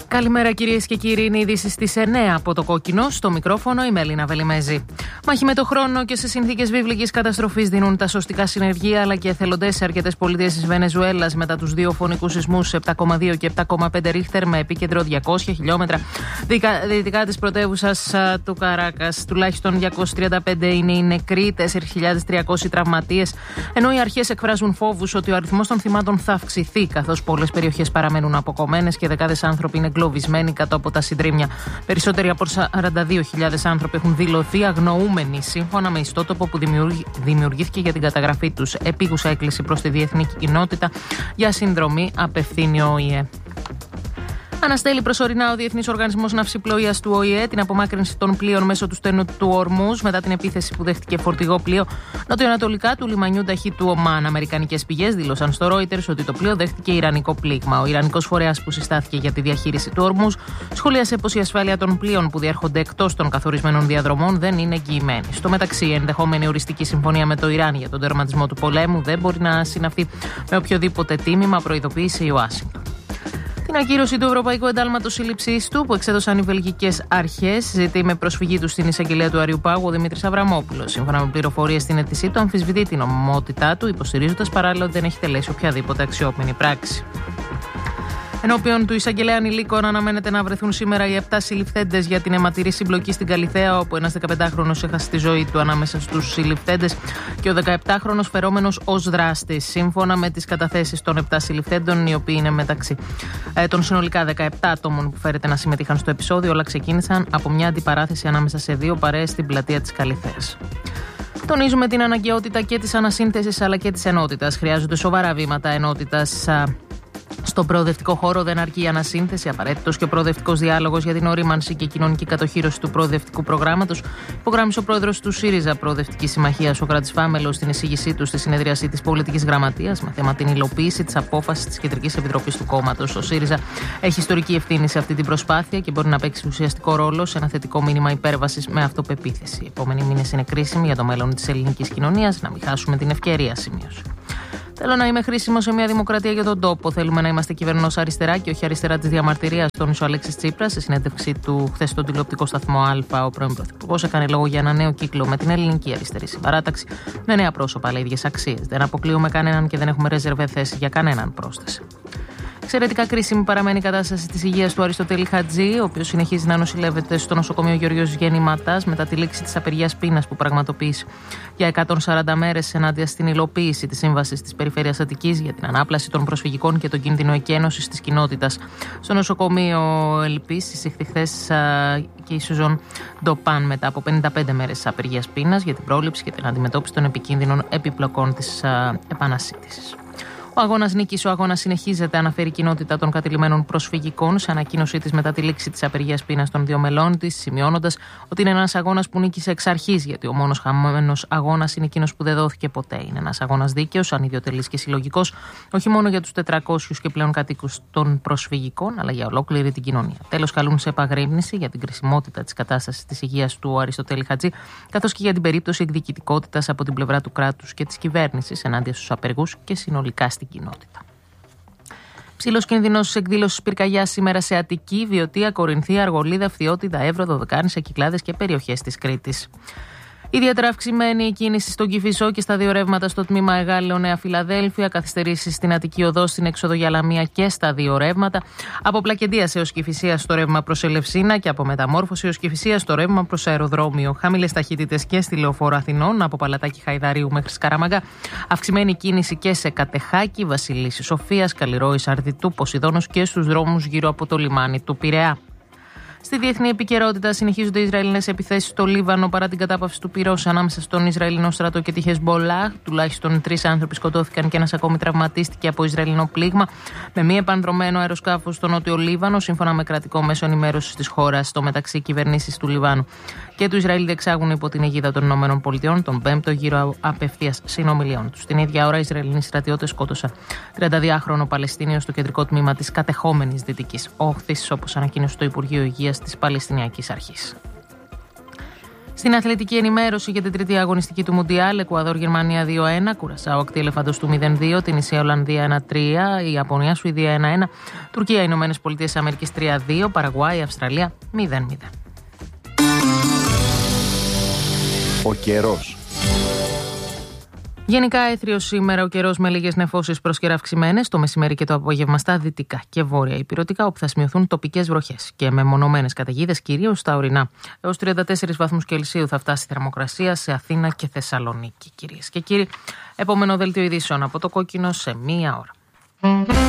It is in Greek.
Καλημέρα κυρίες και κύριοι, είναι ειδήσεις στις 9 από το Κόκκινο. Στο μικρόφωνο η Μελίνα Βελιμέζη. Μάχη με το χρόνο και σε συνθήκες βίβλικης καταστροφής δίνουν τα σωστικά συνεργεία αλλά και εθελοντές σε αρκετές πολιτείες της Βενεζουέλας μετά τους δύο φωνικούς σεισμούς 7,2 και 7,5 ρίχτερ με επίκεντρο 200 χιλιόμετρα δυτικά της πρωτεύουσας του Καράκας. Τουλάχιστον 235 είναι οι νεκροί, 4.300 τραυματίες, ενώ οι αρχές εκφράζουν φόβους ότι ο αριθμός των θυμάτων θα αυξηθεί καθώς πολλές περιοχές παραμένουν αποκομμένες και δεκάδες άνθρωποι είναι εγκλωβισμένοι κάτω από τα συντρίμμια. Περισσότεροι από 42.000 άνθρωποι έχουν δηλωθεί αγνοούμενοι, σύμφωνα με ιστότοπο που δημιουργήθηκε για την καταγραφή τους. Επίγουσα έκκληση προς τη διεθνή κοινότητα για συνδρομή απευθύνει ο ΟΗΕ. Αναστέλει προσωρινά ο Διεθνής Οργανισμός Ναυσιπλοείας του ΟΗΕ την απομάκρυνση των πλοίων μέσω του στενού του Ορμούζ μετά την επίθεση που δέχτηκε φορτηγό πλοίο νοτιοανατολικά του λιμανιού Ταχή του Ομάν. Αμερικανικές πηγές δήλωσαν στο Reuters ότι το πλοίο δέχτηκε ιρανικό πλήγμα. Ο ιρανικός φορέας που συστάθηκε για τη διαχείριση του Ορμούζ σχολίασε πως η ασφάλεια των πλοίων που διέρχονται εκτός των καθορισμένων διαδρομών δεν είναι εγγυημένη. Στο μεταξύ, η ενδεχόμενη οριστική συμφωνία με το Ιράν για τον τερματισμό του πολέμου δεν μπορεί να συναυθεί με οποιοδήποτε τίμημα, προειδοποίησε η Ουάσιγκτον. Την ακύρωση του Ευρωπαϊκού Εντάλματος Σύλληψής του που εξέδωσαν οι βελγικές αρχές ζητεί με προσφυγή του στην εισαγγελέα του Αριού Πάγου ο Δημήτρης Αβραμόπουλος. Σύμφωνα με πληροφορίες στην αίτησή του, αμφισβητεί την νομιμότητά του, υποστηρίζοντας παράλληλα ότι δεν έχει τελέσει οποιαδήποτε αξιόπινη πράξη. Ενώπιον του εισαγγελέα ανηλίκων αναμένεται να βρεθούν σήμερα οι 7 συλληφθέντες για την αιματηρή συμπλοκή στην Καλιθέα, όπου ένας 15χρονος έχασε τη ζωή του ανάμεσα στους συλληφθέντες και ο 17χρονος φερόμενος ως δράστης. Σύμφωνα με τις καταθέσεις των 7 συλληφθέντων, οι οποίοι είναι μεταξύ των συνολικά 17 ατόμων που φέρεται να συμμετείχαν στο επεισόδιο, όλα ξεκίνησαν από μια αντιπαράθεση ανάμεσα σε δύο παρέες στην πλατεία της Καλιθέας. Τονίζουμε την αναγκαιότητα και της ανασύνθεσης αλλά και της ενότητας. Χρειάζονται σοβαρά βήματα ενότητας. Στον προοδευτικό χώρο δεν αρκεί η ανασύνθεση, απαραίτητος και ο προοδευτικός διάλογος για την ορίμανση και κοινωνική κατοχήρωση του προοδευτικού προγράμματος, υπογράμμισε ο πρόεδρος του ΣΥΡΙΖΑ Προοδευτική Συμμαχία, Σωκράτης Φάμελος, στην εισήγησή του στη συνεδρίαση της Πολιτικής Γραμματείας με θέμα την υλοποίηση της απόφασης της Κεντρικής Επιτροπής του κόμματος. Ο ΣΥΡΙΖΑ έχει ιστορική ευθύνη σε αυτή την προσπάθεια και μπορεί να παίξει ουσιαστικό ρόλο σε ένα θετικό μήνυμα υπέρβασης με αυτοπεποίθηση. Οι επόμενοι μήνες είναι κρίσιμοι για το μέλλον της ελληνικής κοινωνίας, να μην χάσουμε την ευκαιρία, σημείωσε. Θέλω να είμαι χρήσιμο σε μια δημοκρατία για τον τόπο. Θέλουμε να είμαστε κυβερνός αριστερά και όχι αριστερά της διαμαρτυρίας, τόνισε ο Αλέξης Τσίπρας. Σε συνέντευξή του χθες στον τηλεοπτικό σταθμό Α, ο πρώην Πρωθυπουργός έκανε λόγο για ένα νέο κύκλο με την ελληνική αριστερή συμπαράταξη, με νέα πρόσωπα, αλλά ίδιες αξίες. Δεν αποκλείουμε κανέναν και δεν έχουμε ρεζερβέ θέση για κανέναν, πρόσθεσε. Εξαιρετικά κρίσιμη παραμένει η κατάσταση της υγείας του Αριστοτέλη Χατζή, ο οποίος συνεχίζει να νοσηλεύεται στο νοσοκομείο Γεωργίος Γεννηματάς μετά τη λήξη της απεργίας πείνας που πραγματοποίησε για 140 μέρες ενάντια στην υλοποίηση της σύμβασης της Περιφέρειας Αττικής για την ανάπλαση των προσφυγικών και τον κίνδυνο εκένωσης της κοινότητας. Στο νοσοκομείο Ελπής εισήχθη χθες και η Σουζόν Ντοπάν μετά από 55 μέρες απεργίας πείνας για την πρόληψη και την αντιμετώπιση των επικίνδυνων επιπλοκών της επανασύντησης. Ο αγώνας νίκης, ο αγώνας συνεχίζεται, αναφέρει η κοινότητα των κατηλημένων προσφυγικών σε ανακοίνωσή της μετά τη λήξη της απεργίας πείνας των δύο μελών της, σημειώνοντας ότι είναι ένας αγώνας που νίκησε εξ αρχής, γιατί ο μόνος χαμένος αγώνας είναι εκείνος που δεν δόθηκε ποτέ. Είναι ένας αγώνας δίκαιος, ανιδιοτελής και συλλογικός, όχι μόνο για τους 400 και πλέον κατοίκους των προσφυγικών, αλλά για ολόκληρη την κοινωνία. Τέλος, καλούν σε επαγρύπνηση για την κρισιμότητα της κατάστασης της υγείας του Αριστοτέλη Χατζή, καθώς και για την περίπτωση εκδιοικητικότητας από την πλευρά του κράτους και της κυβέρνησης ενάντια στους απεργούς και συνολικά στην κοινότητα. Ψήλος κίνδυνος εκδήλωσης πυρκαγιάς σήμερα σε Αττική, Βιωτία, Κορινθία, Αργολίδα, Φθιώτιδα, Εύρο, Δωδεκάνησα, Κυκλάδες και περιοχές της Κρήτης. Ιδιαίτερα αυξημένη η κίνηση στον Κηφισό και στα δύο ρεύματα στο τμήμα Εγάλεο Νέα Φιλαδέλφια, καθυστερήσεις στην Αττική Οδό, στην έξοδο για Λαμία και στα δύο ρεύματα, από Πλακεντίας έως Κηφισίας στο ρεύμα προς Ελευσίνα και από Μεταμόρφωση έως Κηφισίας στο ρεύμα προς αεροδρόμιο. Χαμηλές ταχύτητες και στη Λεωφόρο Αθηνών, από Παλατάκι Χαϊδαρίου μέχρι Σκαραμαγκά. Αυξημένη κίνηση και σε Κατεχάκη, Βασιλίσσης Σοφίας, Καλλιρόης Αρδιτού, Ποσειδώνος και στους δρόμους γύρω από το λιμάνι του Πειραιά. Στη διεθνή επικαιρότητα συνεχίζονται οι Ισραηλινές επιθέσεις στο Λίβανο παρά την κατάπαυση του πυρός ανάμεσα στον Ισραηλινό στρατό και τη Χεσμπολάχ. Τουλάχιστον 3 άνθρωποι σκοτώθηκαν και ένας ακόμη τραυματίστηκε από Ισραηλινό πλήγμα με μη επανδρωμένο αεροσκάφος στο νότιο Λίβανο, σύμφωνα με κρατικό μέσο ενημέρωσης της χώρας. Στο μεταξύ, οι κυβερνήσεις του Λιβάνου και του Ισραήλ διεξάγουν υπό την αιγίδα των ΗΠΑ τον 5ο γύρο απευθείας συνομιλιών τους. Την ίδια ώρα, οι Ισραηλινοί στρατιώτες σκότωσαν 32χρονο Παλαιστίνιο στο κεντρικό τμήμα της κατεχόμενης Δυτικής Όχθης, όπως ανακοίνωσε το Υπουργείο Υγείας της Παλαιστινιακής Αρχής. Στην αθλητική ενημέρωση για την τρίτη αγωνιστική του Μουντιάλ, Εκουαδόρ-Γερμανία 2-1, Κουρασάο Ακτή-Ελεφαντός του 0-2, Τινησία Ολλανδία 1-3, η Ιαπωνία Σουηδία 1-1, Τουρκία Ηνωμένες Πολιτείες Αμερικής 3-2, Παραγουάη Αυστραλία 0-0. Ο καιρός. Γενικά έθριο σήμερα ο καιρός με λίγες νεφώσεις προσκαιρά αυξημένες το μεσημέρι και το απόγευμα στα δυτικά και βόρεια υπηρετικά, όπου θα σημειωθούν τοπικές βροχές και μεμονωμένες καταιγίδες κυρίως στα ορεινά. Έως 34 βαθμούς Κελσίου θα φτάσει η θερμοκρασία σε Αθήνα και Θεσσαλονίκη, κυρίες και κύριοι. Επόμενο δελτίο ειδήσεων από το Κόκκινο σε 1 ώρα.